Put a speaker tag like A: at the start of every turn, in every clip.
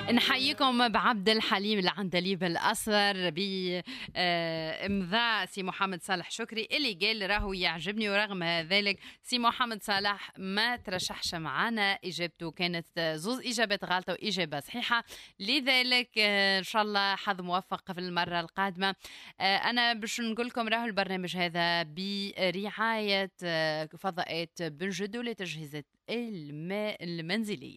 A: نحييكم بعبد الحليم العندليب الأصغر بإمضاء سي محمد صالح شكري اللي قال راهو يعجبني، ورغم ذلك سي محمد صالح ما ترشحش معنا. إجابته كانت زوز إجابات غلطة وإجابة صحيحة، لذلك إن شاء الله حظ موفق في المرة القادمة. أنا باش نقول لكم راهو البرنامج هذا برعاية فضاءات بن جدو لتجهيزات الماء المنزلية.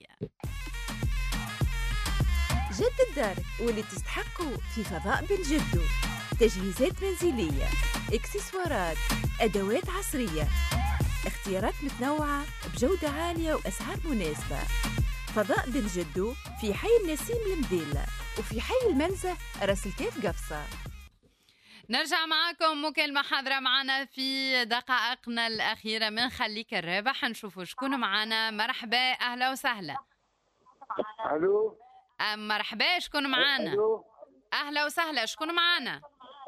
B: جد الدار واللي تستحقوا في فضاء بن جدو، تجهيزات منزلية، إكسسوارات، أدوات عصرية، اختيارات متنوعة بجودة عالية وأسعار مناسبة. فضاء بن جدو في حي النسيم المدينة وفي حي المنزة راس الكيف قفصة.
A: نرجع معكم مكالمة حاضرة معنا في دقائقنا الأخيرة من خليك الرابح. نشوفوا شكون معنا. مرحبا، أهلا وسهلا.
C: الو
A: مرحبا، شكون معنا؟ اهلا وسهلا، شكون معنا؟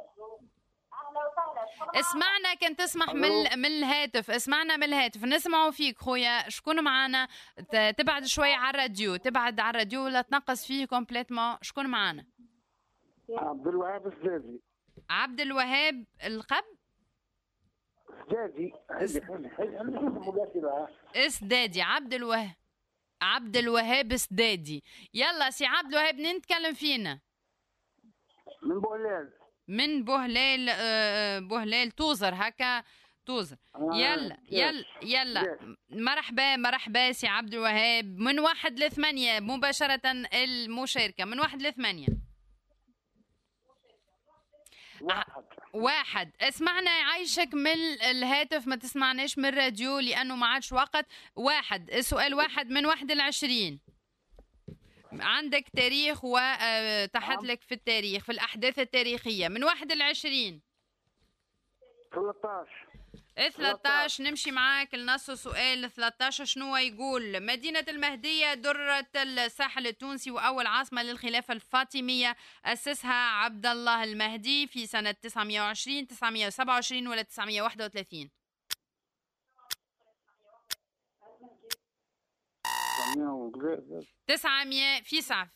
A: اسمعنا، كنت تسمح من الهاتف، اسمعنا من الهاتف، نسمعوا فيك خويا. شكون معنا؟ تبعد شويه على الراديو، تبعد على الراديو ولا تنقص فيه كومبليتمون. شكون معنا؟
C: عبد الوهاب السدادي.
A: عبد الوهاب القب
C: سدادي.
A: اسدادي. عبد الوهاب سدادي. يلا سي عبد الوهاب، نتكلم فينا
C: من بوهلال.
A: من بوهلال توزر هكا توزر. يلا مرحبا سي عبد الوهاب. من 1 ل 8 مباشرة المشاركة، من 1 ل 8. 1. اسمعنا عايشك من الهاتف، ما تسمعناش من الراديو لأنه ما عادش وقت. 1. السؤال 1 من 1 ل 20. عندك تاريخ وتحت لك في التاريخ، في الأحداث التاريخية، من 1 ل 20. 13. نمشي معاك لنص سؤال 13. شنو يقول؟ مدينة المهدية درة الساحل التونسي وأول عاصمة للخلافة الفاطمية، أسسها عبد الله المهدي في سنة 920 927 ولا 931؟ 900 فيسع.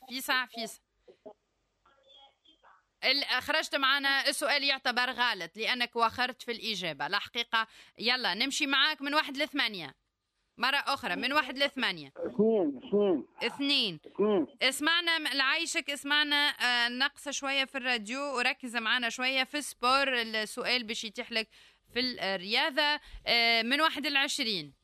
A: خرجت معنا. السؤال يعتبر غلط لأنك وخرت في الإجابة الحقيقة. يلا نمشي معاك من 1 ل 8 مرة أخرى، من 1 ل 8. 2. اسمعنا العيشك، اسمعنا نقص شوية في الراديو وركز معنا شوية في سبور. السؤال باش يتيح لك في الرياضة. من 1 ل 20.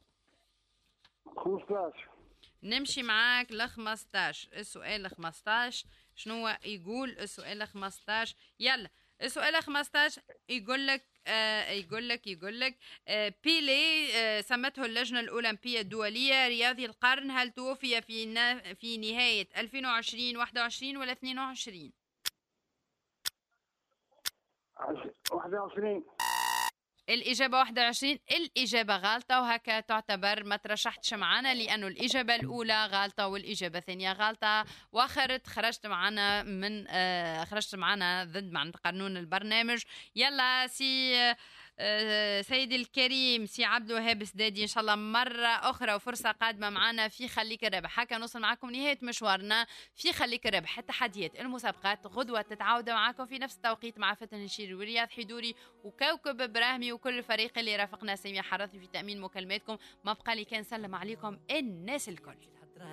C: 15.
A: نمشي معاك ل 15. السؤال 15 شنو يقول؟ السؤال 15 يلا. السؤال 15 يقول لك بيلي سمته اللجنة الأولمبية الدولية رياضي القرن، هل توفي في نهاية 2020 21 ولا 22؟
C: 21.
A: الإجابة 21. الإجابة غلطة، وهكا تعتبر ما ترشحتش معنا لأنه الإجابة الأولى غلطة والإجابة الثانية غلطة، خرجت معنا ضد معنى قانون البرنامج. يلا سيدي الكريم سي عبد الوهاب سدادي، إن شاء الله مرة أخرى وفرصة قادمة معنا في خليك الربح. هكا نوصل معكم نهاية مشوارنا في خليك الربح. التحديات المسابقات غدوة تتعاود معكم في نفس التوقيت مع فتن الشيري ورياض حيدوري وكوكب إبراهيمي وكل الفريق اللي رافقنا. سامية حرثي في تأمين مكالماتكم. ما بقى لي كان سلم عليكم الناس الكل.